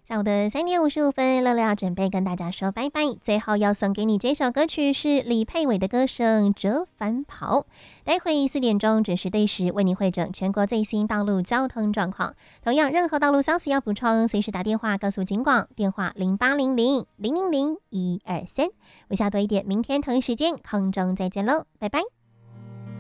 下午的3点55分，乐乐要准备跟大家说拜拜。最后要送给你这首歌曲是李佩伟的歌声《折返跑》。待会4点钟准时对时为你汇整全国最新道路交通状况。同样，任何道路消息要补充，随时打电话告诉警广，电话0800-000-123。我下多一点，明天同一时间空中再见喽，拜拜。